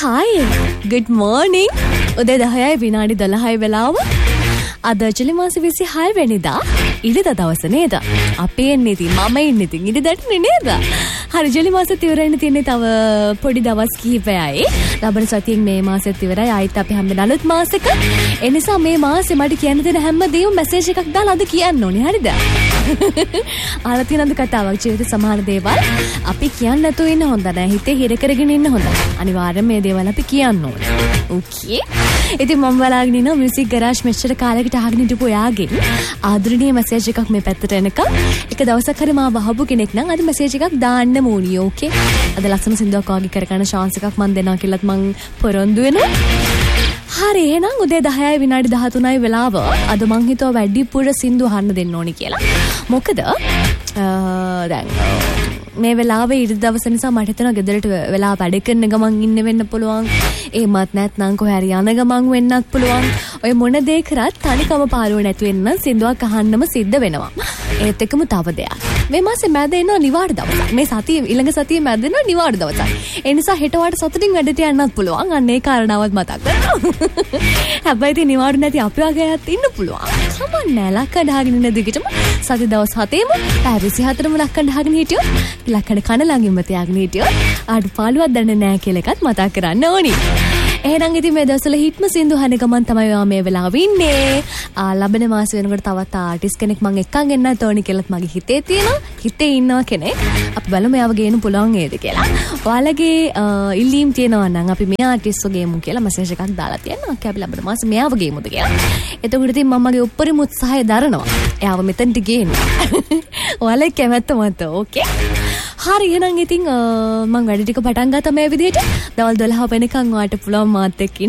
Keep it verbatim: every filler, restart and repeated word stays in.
Hi, good morning. උදේ දහයයි විනාඩි දොළහයි වෙලාව. අද ජුලි මාසේ විසිහය වෙනිදා ඉරිදා දවස නේද? අපි එන්නේ ඉතින් මම එන්නේ ඉතින් ඉරිදාටනේ නේද? හරි ජුලි මාසෙත් ඉවරයිනේ තියෙන්නේ තව පොඩි දවස් කිහිපයයි. ලබන සතියෙන් මේ මාසෙත් ඉවරයි. ආයිත් අපි හැම අලුත් මාසෙක. ඒ නිසා මේ මාසේ මට කියන්න දෙන හැමදේම මැසේජ් එකක් දාලා අද කියන්න ඕනේ. හරිද? ආලා තියෙන අද කතාවක් ජීවිතේ සමහර දේවල් අපි කියන්න නැතුව ඉන්න හොඳ නැහැ. හිතේ හිර කරගෙන ඉන්න හොඳ. අනිවාර්යෙන් මේ දේවල් අපි කියන්න ඕනේ. ඕකේ. ඉතින් මම බලාගෙන ඉන්න මියුසික් ගරාජ් මෙච්චර කාලයකට අහගෙන හිටපු ඔයාගෙන් ආදරණීය මැසේජ් එකක් මේ පැත්තට එනකම් එක දවසක් හරි මාව වහපු කෙනෙක් නම් අද මැසේජ් එකක් දාන්න ඕනි. ඕකේ. අද ලස්සන සින්දුවක් වගේ කර ගන්න chance එකක් මම දෙනවා කියලාත් මම පොරොන්දු වෙනවා. හරි එහෙනම් උදේ දහයයි විනාඩි දහතුනයි වෙලාව. අද මං හිතුවා වැඩිපුර සින්දු අහන්න දෙන්න ඕනි කියලා. මොකද දැන් මේ වෙලාවේ ඉරිදා දවස නිසා මට හිතෙනවා ගෙදරට වෙලාව වැඩ කරන ගමන් ඉන්න වෙන්න පුළුවන්. එහෙමත් නැත්නම් කොහේ හරි යන ගමන් වෙන්නත් පුළුවන්. ඔය මොන දේ කරත් තනිකම පාළුව නැතු වෙන්න සින්දුවක් අහන්නම සිද්ධ වෙනවා. ඒත් එක්කම තව දෙයක්. මේ මාසේ මැද එනවා නිවාඩු දවසක්. මේ සතියේ ඊළඟ සතියේ මැද එනවා නිවාඩු දවසක්. ඒ නිසා හෙට වාට සතුටින් වැඩට යන්නත් පුළුවන්. අන්න ඒ කාරණාවත් මතක් කරගන්න. හැබැයි ඉතින් නිවාඩු නැති අපි වගේ අයත් ඉන්න පුළුවන්. කමන්නේ ලක්කඩ අහගෙන ඉන්න දිගටම සති දවස් හතේම පැය විසිහතරම ලක්කඩ අහගෙන හිටියොත් ලක්කඩ කන ළඟින්ම තියාගෙන හිටියොත් ආඩු පාළුවක් දැනෙන්නේ නැහැ කියලා එකත් මතක් කරන්න ඕනි. එහෙනම් ඉතින් මේ දවස්වල හිට්ම සින්දු හන ගමන් තමයි ඔයා මේ වෙලාවෙ ඉන්නේ. ආ ලබන මාස වෙනකොට තවත් ආටිස්ට් කෙනෙක් මම එක්කන් එන්නත් ඕනි කියලාත් මගේ හිතේ තියෙනවා. හිතේ ඉන්නවා කෙනෙක්. අපි බලමු එයාව ගේන්න පුළුවන් වේද කියලා. ඔයාලගේ ඉල්ලීම් තියෙනවා නම් අපි මේ ආටිස්ට්ව ගේමු කියලා මැසේජ් එකක් දාලා තියෙනවා. අපි අපි ලබන මාස මෙයාව ගේමුද කියලා. එතකොට ඉතින් මම මගේ උපරිම උත්සාහය දරනවා. එයාව මෙතනට ගේන්න. ඔයාලගේ කැමැත්ත මත ඕකේ. හරි එහෙනම් ඉතින් මම වැඩ ටික පටන් ගත්තා මේ විදිහට. දවල් දොළහ වෙනකන් ඔයාලට පුළුවන් මාත් එක්ක